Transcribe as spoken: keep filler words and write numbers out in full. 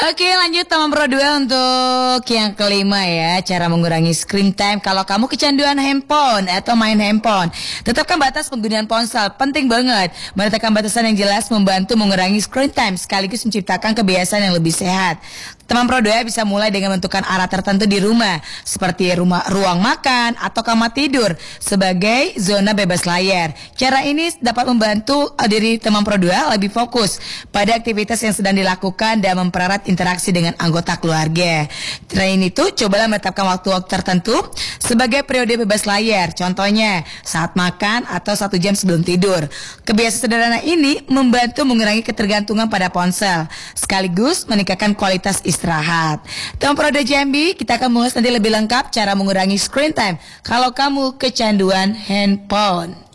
Oke, lanjut teman Pro dua untuk yang kelima ya, cara mengurangi screen time kalau kamu kecanduan handphone atau main handphone. Tetapkan batas penggunaan ponsel, penting banget. Menetapkan batasan yang jelas membantu mengurangi screen time sekaligus menciptakan kebiasaan yang lebih sehat. Teman Pro dua bisa mulai dengan menentukan area tertentu di rumah, seperti rumah, ruang makan atau kamar tidur sebagai zona bebas layar. Cara ini dapat membantu diri teman Pro dua lebih fokus pada aktivitas yang sedang dilakukan dan mempererat interaksi dengan anggota keluarga. Selain itu, cobalah menetapkan waktu-waktu tertentu sebagai periode bebas layar. Contohnya saat makan atau satu jam sebelum tidur. Kebiasaan sederhana ini membantu mengurangi ketergantungan pada ponsel, sekaligus meningkatkan kualitas istirahat. Teman Pro dua Jambi, kita akan mengulas nanti lebih lengkap cara mengurangi screen time kalau kamu kecanduan handphone.